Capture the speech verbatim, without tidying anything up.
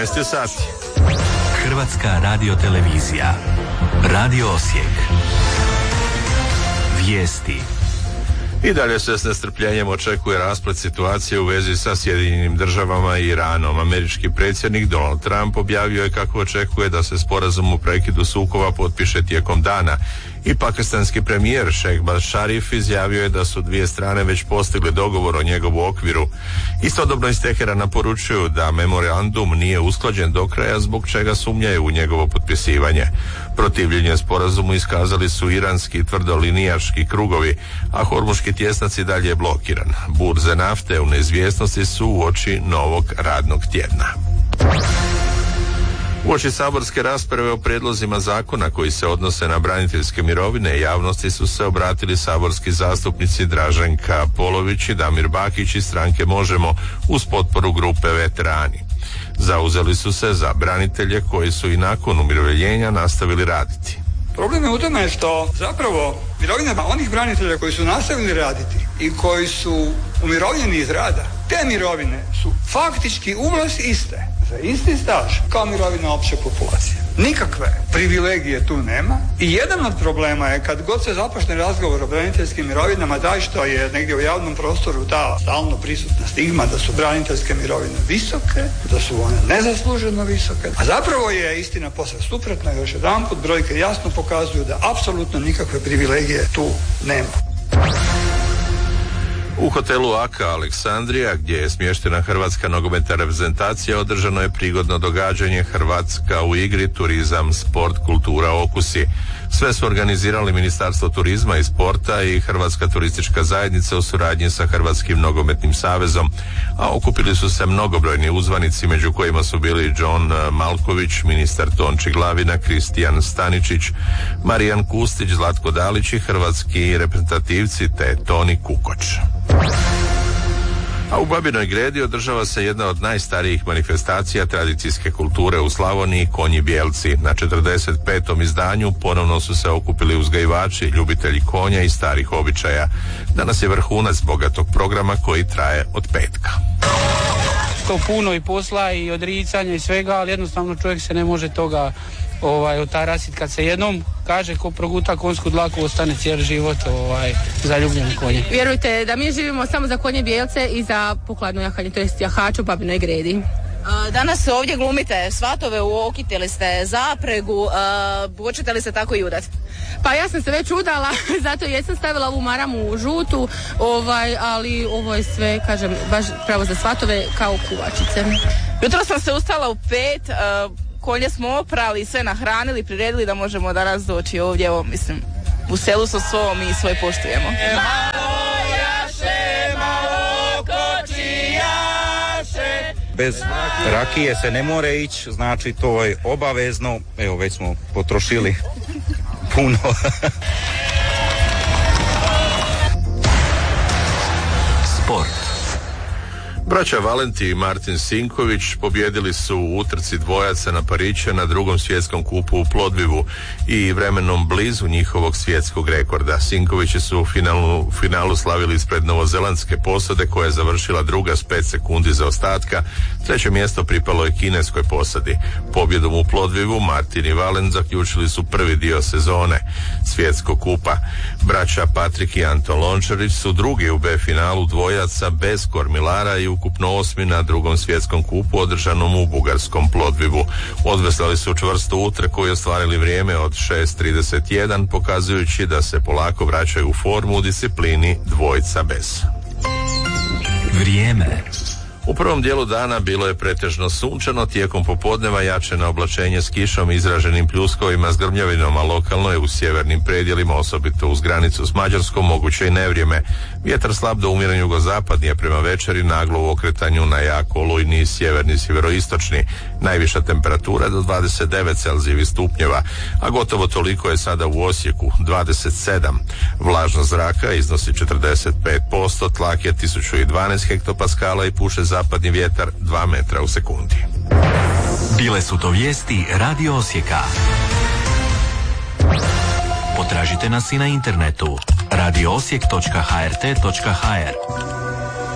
jedanaest sati. Hrvatska radiotelevizija. Radio Osijek. Vijesti. I dalje se s nestrpljenjem očekuje rasplet situacije u vezi sa Sjedinjenim državama i Iranom. Američki predsjednik Donald Trump objavio je kako očekuje da se sporazum o prekidu sukoba potpiše tijekom dana. I pakistanski premijer Shehbaz Sharif izjavio je da su dvije strane već postigli dogovor o njegovu okviru. Istodobno iz Teherana poručuju da memorandum nije usklađen do kraja, zbog čega sumnjaju u njegovo potpisivanje. Protivljenje sporazumu iskazali su iranski tvrdolinijaški krugovi, a hormuški tjesnac i dalje je blokiran. Burze nafte u neizvjesnosti su uoči novog radnog tjedna. Uoči saborske rasprave o prijedlozima zakona koji se odnose na braniteljske mirovine, javnosti su se obratili saborski zastupnici Draženka Polović i Damir Bakić iz stranke Možemo uz potporu grupe Veterani. Zauzeli su se za branitelje koji su i nakon umirovljenja nastavili raditi. Problem je u tome što zapravo mirovinama onih branitelja koji su nastavili raditi i koji su umirovljeni iz rada, te mirovine su faktički uvlas iste, za isti staž kao mirovina opće populacije. Nikakve privilegije tu nema i jedan od problema je kad god se započne razgovor o braniteljskim mirovinama, taj što je negdje u javnom prostoru ta stalno prisutna stigma da su braniteljske mirovine visoke, da su one nezasluženo visoke, a zapravo je istina posve suprotna. Još jedanput brojke jasno pokazuju da apsolutno nikakve privilegije tu nema. U hotelu Aka Aleksandrija, gdje je smještena hrvatska nogometna reprezentacija, održano je prigodno događanje Hrvatska u igri, turizam, sport, kultura, okusi. Sve su organizirali Ministarstvo turizma i sporta i Hrvatska turistička zajednica u suradnji sa Hrvatskim nogometnim savezom, a okupili su se mnogobrojni uzvanici, među kojima su bili John Malković, ministar Tonči Glavina, Kristijan Staničić, Marijan Kustić, Zlatko Dalić i hrvatski reprezentativci te Toni Kukoč. A u Babinoj Gredi održava se jedna od najstarijih manifestacija tradicijske kulture u Slavoniji, Konji Bijelci. Na četrdeset petom izdanju ponovno su se okupili uzgajivači, ljubitelji konja i starih običaja. Danas je vrhunac bogatog programa koji traje od petka. To puno i posla i odricanja i svega, ali jednostavno čovjek se ne može toga ovaj, otarasit. Kad se jednom kaže ko proguta konjsku dlaku, ostane cijeli život ovaj, zaljubljen u konje. Vjerujte da mi živimo samo za Konje Bijelce i za pokladno jahanje, to jest jahač u Babinoj Gredi. Danas ovdje glumite svatove, okitili ste zapregu, hoćete li se tako i udati? Pa ja sam se već udala, zato jesam stavila ovu maramu žutu, ovaj, ali ovo je sve, kažem, baš pravo za svatove kao kuvačice. Jutro sam se ustala u pet, konje smo oprali, sve nahranili, priredili da možemo danas doći ovdje, evo, mislim, u selu sa svom i sve poštujemo. Malo jaše, malo kočijaše. Bez rakije se ne more ići, znači to je obavezno, evo već smo potrošili puno. Sport. Braća Valenti i Martin Sinković pobjedili su u utrci dvojaca na Pariće na drugom svjetskom kupu u Plodvivu i vremenom blizu njihovog svjetskog rekorda. Sinkovići su u finalu, finalu slavili ispred novozelandske posade koja je završila druga s pet sekundi zaostatka. Treće mjesto pripalo je kineskoj posadi. Pobjedom u Plodvivu Martin i Valent zaključili su prvi dio sezone svjetskog kupa. Braća Patrik i Anton Lončarić su drugi u B finalu dvojaca bez kormilara i ukupno osmi na drugom svjetskom kupu održanom u bugarskom Plodvivu. Odveslali su čvrstu utrku i ostvarili vrijeme od šest trideset jedan, pokazujući da se polako vraćaju u formu u disciplini dvojca bez. Vrijeme. U prvom dijelu dana bilo je pretežno sunčano, tijekom popodneva jače na oblačenje s kišom i izraženim pljuskovima s grmljavinom, a lokalno je u sjevernim predjelima, osobito uz granicu s Mađarskom, moguće i nevrijeme. Vjetar slab do umjeren jugozapadni, a prema večeri naglo u okretanju na jako olujni sjeverni sjeveroistočni. Najviša temperatura do dvadeset devet Celzijevih stupnjeva, a gotovo toliko je sada u Osijeku, dvadeset sedam. Vlažnost zraka iznosi četrdeset pet posto, tlak je tisuću dvanaest hektopaskala i puše zapadni vjetar dva metra u sekundi. Bile su to vijesti Radio Osijeka. Potražite nas i na internetu radio osijek točka h r t točka h r.